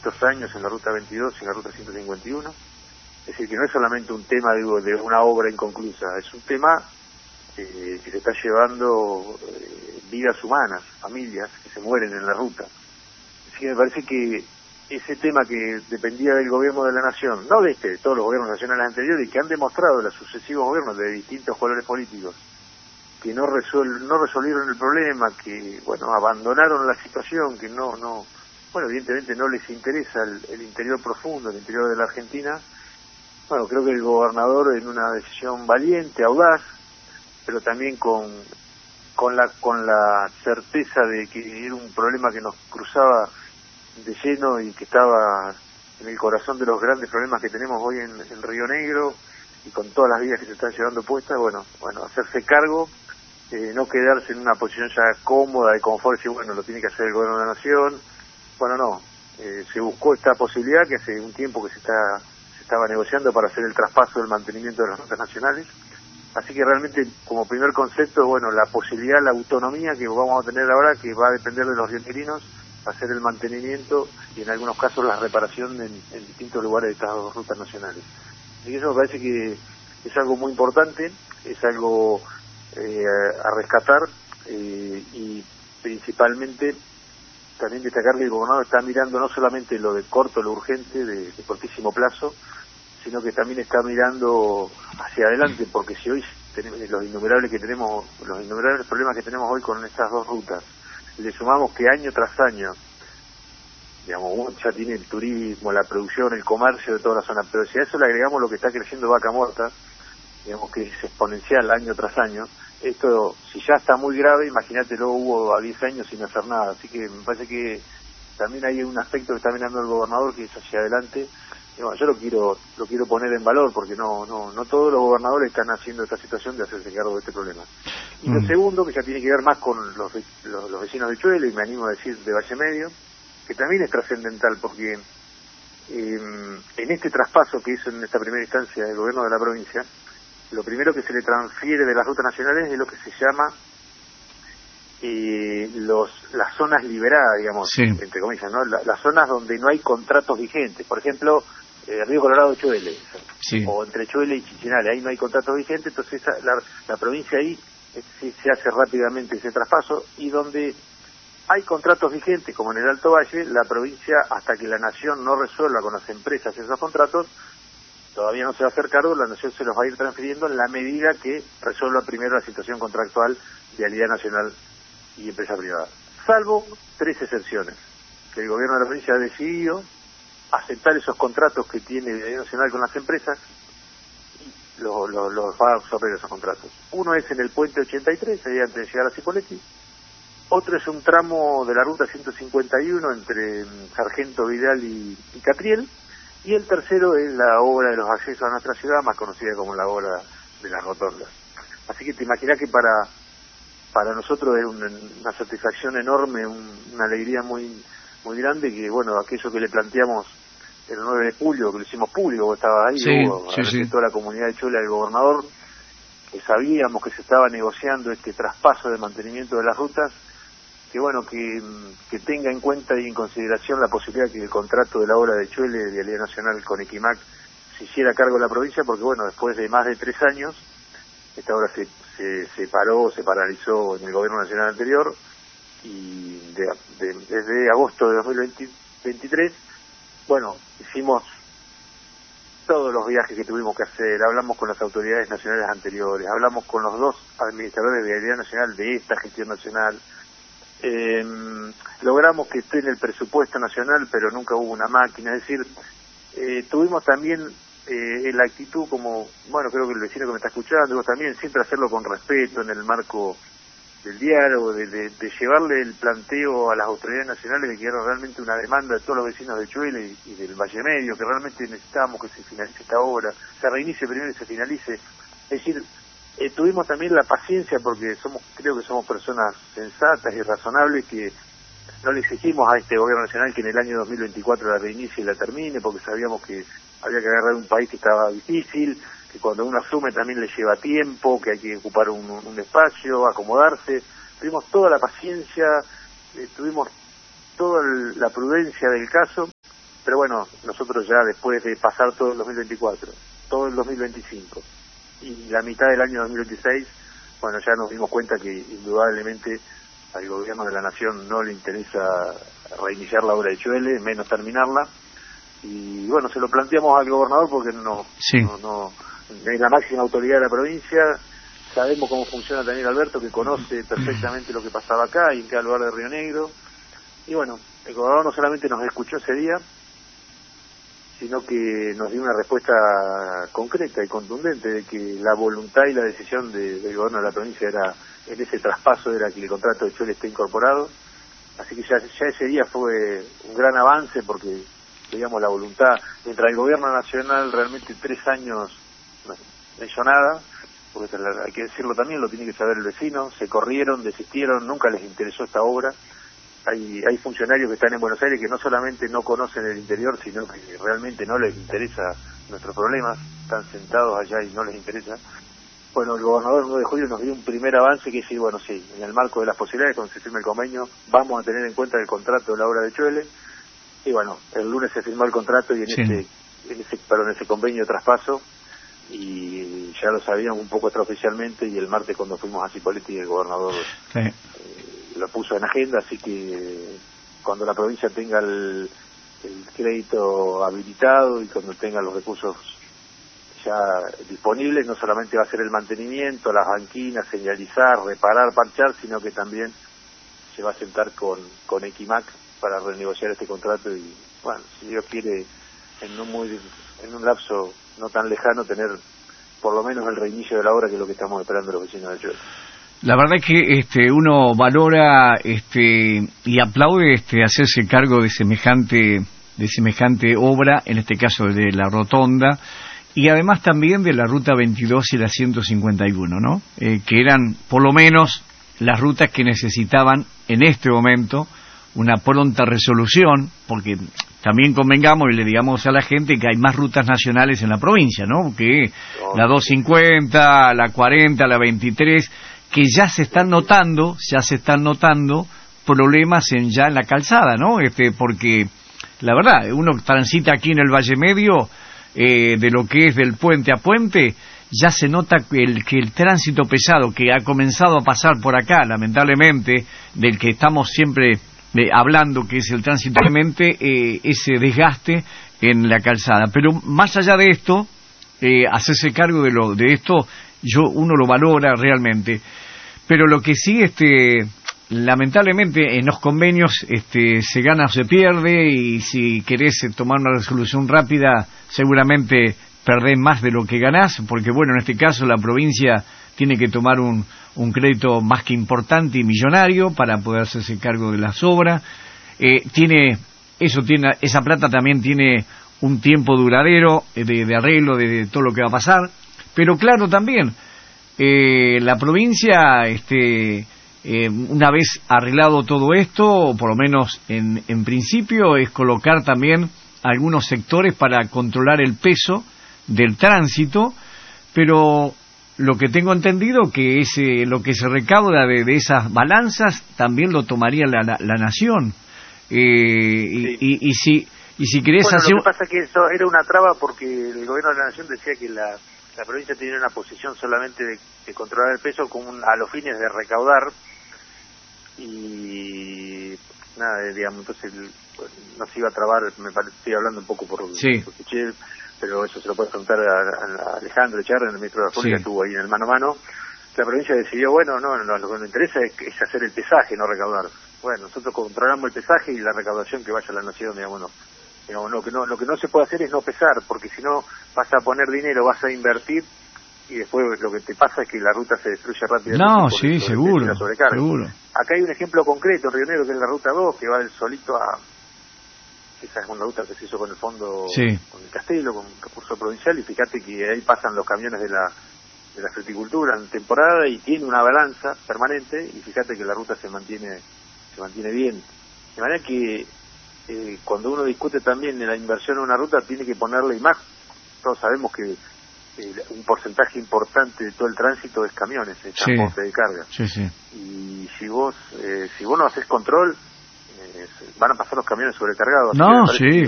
estos años en la Ruta 22 y en la Ruta 151. Es decir, que no es solamente un tema de una obra inconclusa, es un tema que se está llevando vidas humanas, familias que se mueren en la ruta. Así que me parece que ese tema que dependía del gobierno de la nación, no de de todos los gobiernos nacionales anteriores, y que han demostrado los sucesivos gobiernos de distintos colores políticos, que no resolvieron el problema, que abandonaron la situación, que evidentemente no les interesa el interior profundo, el interior de la Argentina. Bueno, creo que el gobernador, en una decisión valiente, audaz, pero también con la certeza de que era un problema que nos cruzaba de lleno y que estaba en el corazón de los grandes problemas que tenemos hoy en Río Negro, y con todas las vidas que se están llevando puestas, hacerse cargo, no quedarse en una posición ya cómoda de confort, y lo tiene que hacer el gobierno de la nación. Se buscó esta posibilidad que hace un tiempo que se estaba negociando para hacer el traspaso del mantenimiento de las rutas nacionales. Así que realmente, como primer concepto, la posibilidad, la autonomía que vamos a tener ahora, que va a depender de los rionegrinos, hacer el mantenimiento y en algunos casos la reparación en distintos lugares de estas dos rutas nacionales. Y eso me parece que es algo muy importante, es algo a rescatar, y principalmente también destacar que el gobernador está mirando no solamente lo de corto, lo urgente, de cortísimo plazo, sino que también está mirando hacia adelante, porque si hoy tenemos los innumerables problemas que tenemos hoy con estas dos rutas, le sumamos que año tras año, ya tiene el turismo, la producción, el comercio de toda la zona, pero si a eso le agregamos lo que está creciendo Vaca Muerta, que es exponencial año tras año, esto, si ya está muy grave, imagínate, luego hubo a 10 años sin hacer nada. Así que me parece que también hay un aspecto que está mirando el gobernador, que es hacia adelante. Yo lo quiero poner en valor, porque no todos los gobernadores están haciendo esta situación de hacerse cargo de este problema. Y lo segundo, que ya tiene que ver más con los vecinos de Chuele, y me animo a decir de Valle Medio, que también es trascendental, porque en este traspaso que hizo en esta primera instancia el gobierno de la provincia, lo primero que se le transfiere de las rutas nacionales es lo que se llama las zonas liberadas, sí, entre comillas, ¿no? Las zonas donde no hay contratos vigentes. Por ejemplo, Río Colorado, Chuele, sí, o entre Chuele y Chichinale, ahí no hay contratos vigentes, entonces la provincia ahí se hace rápidamente ese traspaso, y donde hay contratos vigentes, como en el Alto Valle, la provincia, hasta que la nación no resuelva con las empresas esos contratos, todavía no se va a hacer cargo, la nación se los va a ir transfiriendo en la medida que resuelva primero la situación contractual de Vialidad Nacional y empresa privada. Salvo 3 excepciones, que el gobierno de la provincia ha decidido aceptar esos contratos que tiene Vialidad Nacional con las empresas, y los va a absorber esos contratos. Uno es en el puente 83, ahí antes de llegar a Cipolletti. Otro es un tramo de la ruta 151 entre Sargento Vidal y Catriel. Y el tercero es la obra de los accesos a nuestra ciudad, más conocida como la obra de las rotondas. Así que te imaginas que para nosotros es una satisfacción enorme, una alegría muy muy grande, que aquello que le planteamos el 9 de julio, que lo hicimos público, vos estabas ahí, sí. toda la comunidad de Chuele, al gobernador, que sabíamos que se estaba negociando este traspaso de mantenimiento de las rutas, que tenga en cuenta y en consideración la posibilidad de que el contrato de la obra de Chuele de Vialidad Nacional con Equimac se hiciera cargo de la provincia, porque después de más de 3 años, esta obra se paralizó en el gobierno nacional anterior, y desde agosto de 2023, hicimos todos los viajes que tuvimos que hacer, hablamos con las autoridades nacionales anteriores, hablamos con los 2 administradores de Vialidad Nacional de esta gestión nacional. Logramos que esté en el presupuesto nacional, pero nunca hubo una máquina. Es decir, tuvimos también la actitud, como creo que el vecino que me está escuchando, vos también, siempre hacerlo con respeto, en el marco del diálogo, de llevarle el planteo a las autoridades nacionales de que era realmente una demanda de todos los vecinos de Chuele y del Valle Medio, que realmente necesitábamos que se finalice esta obra, se reinicie primero y se finalice. Es decir, tuvimos también la paciencia, porque creo que somos personas sensatas y razonables, que no le exigimos a este gobierno nacional que en el año 2024 la reinicie y la termine, porque sabíamos que había que agarrar un país que estaba difícil, que cuando uno asume también le lleva tiempo, que hay que ocupar un espacio, acomodarse. Tuvimos toda la paciencia, tuvimos toda la prudencia del caso, pero bueno, nosotros ya después de pasar todo el 2024, todo el 2025 y la mitad del año 2026, bueno, ya nos dimos cuenta que indudablemente al gobierno de la nación no le interesa reiniciar la obra de Choele, menos terminarla, y bueno, se lo planteamos al gobernador porque no es la máxima autoridad de la provincia. Sabemos cómo funciona también Alberto, que conoce perfectamente lo que pasaba acá y en cada lugar de Río Negro. Y bueno, el gobernador no solamente nos escuchó ese día, sino que nos dio una respuesta concreta y contundente de que la voluntad y la decisión del gobierno de la provincia era, en ese traspaso, era que el contrato de Choele esté incorporado. Así que ya ese día fue un gran avance porque, digamos, la voluntad, mientras el gobierno nacional realmente 3 años no hizo nada, porque hay que decirlo también, lo tiene que saber el vecino, se corrieron, desistieron, nunca les interesó esta obra. Hay funcionarios que están en Buenos Aires que no solamente no conocen el interior, sino que realmente no les interesa nuestros problemas, están sentados allá y no les interesa. Bueno, el gobernador el 9 de julio nos dio un primer avance que es decir, bueno, sí, en el marco de las posibilidades, cuando se firme el convenio, vamos a tener en cuenta el contrato de la obra de Choele. Y bueno, el lunes se firmó el contrato y en ese convenio de traspaso, y ya lo sabíamos un poco extraoficialmente, y el martes cuando fuimos a Cipolletti el gobernador lo puso en agenda, así que cuando la provincia tenga el crédito habilitado y cuando tenga los recursos ya disponibles, no solamente va a ser el mantenimiento, las banquinas, señalizar, reparar, parchar, sino que también se va a sentar con Equimac para renegociar este contrato y, bueno, si Dios quiere, en un lapso no tan lejano, tener por lo menos el reinicio de la obra, que es lo que estamos esperando los vecinos de Choele. La verdad es que uno valora y aplaude hacerse cargo de semejante obra, en este caso de la rotonda, y además también de la ruta 22 y la 151, ¿no? Que eran por lo menos las rutas que necesitaban en este momento una pronta resolución, porque también convengamos y le digamos a la gente que hay más rutas nacionales en la provincia, ¿no? Que la 250, la 40, la 23, que ya se están notando problemas ya en la calzada, ¿no? Porque la verdad, uno transita aquí en el Valle Medio, de lo que es del puente a puente, ya se nota que el tránsito pesado que ha comenzado a pasar por acá, lamentablemente, del que estamos siempre hablando, que es el tránsito, ese desgaste en la calzada. Pero más allá de esto, hacerse cargo de esto, uno lo valora realmente. Pero lo que sí, lamentablemente en los convenios se gana o se pierde, y si querés tomar una resolución rápida, seguramente perdés más de lo que ganás, porque bueno, en este caso la provincia tiene que tomar un crédito más que importante y millonario para poder hacerse cargo de las obras. Esa plata también tiene un tiempo duradero de arreglo de todo lo que va a pasar, pero claro, también la provincia, una vez arreglado todo esto, por lo menos en principio, es colocar también algunos sectores para controlar el peso del tránsito, pero lo que tengo entendido que lo que se recauda de esas balanzas también lo tomaría la nación. Sí. Y si querés hacer... Lo que pasa es que eso era una traba porque el gobierno de la nación decía que la provincia tenía una posición solamente de controlar el peso a los fines de recaudar, y nada, digamos, entonces no se iba a trabar, estoy hablando un poco por escuché, pero eso se lo puede preguntar a Alejandro Echarri, el ministro de la República, estuvo ahí en el mano a mano. La provincia decidió, bueno, no, lo que nos interesa es hacer el pesaje, no recaudar. Bueno, nosotros controlamos el pesaje y la recaudación que vaya a la nación, digamos, lo que no se puede hacer es no pesar, porque si no vas a poner dinero, vas a invertir, y después lo que te pasa es que la ruta se destruye rápidamente. No, sí, seguro. Acá hay un ejemplo concreto en Río Negro, que es la ruta 2, que va del Solito a... Esa es una ruta que se hizo con el fondo, con el Castelo, con el recurso provincial, y fíjate que ahí pasan los camiones de la fruticultura en temporada y tiene una balanza permanente, y fíjate que la ruta se mantiene bien. De manera que cuando uno discute también en la inversión en una ruta, tiene que ponerle, y más, todos sabemos que un porcentaje importante de todo el tránsito es camiones, es transporte de carga. Y si vos no haces control, van a pasar los camiones sobrecargados. No, sí,